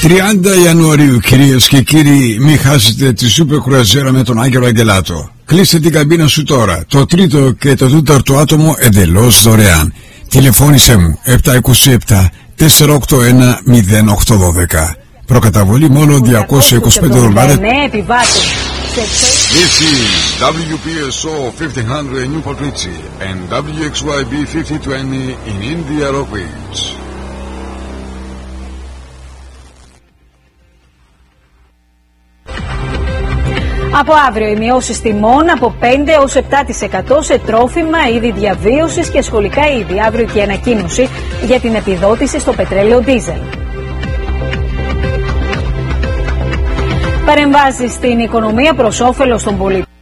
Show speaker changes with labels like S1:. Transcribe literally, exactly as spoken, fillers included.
S1: τριάντα Ιανουαρίου, κυρίες και κύριοι, μην χάσετε τη σούπερ κρουαζιέρα με τον Άγγελο Αγγελάτο. Κλείστε την καμπίνα σου τώρα. Το τρίτο και το τέταρτο άτομο εντελώς δωρεάν. Τηλεφώνησέ μου επτά είκοσι επτά τετρακόσια ογδόντα ένα μηδέν οκτώ δώδεκα. Προκαταβολή μόνο διακόσια είκοσι πέντε δολάρια.
S2: This is W P S O fifteen hundred in Newport Richie and W X Y B fifty twenty in India Rock Beach.
S3: Από αύριο οι μειώσεις τιμών από πέντε έως επτά τοις εκατό σε τρόφιμα, είδη διαβίωσης και σχολικά είδη. Αύριο και η ανακοίνωση για την επιδότηση στο πετρέλαιο ντίζελ. Παρεμβάσεις στην οικονομία προς όφελος των πολιτών.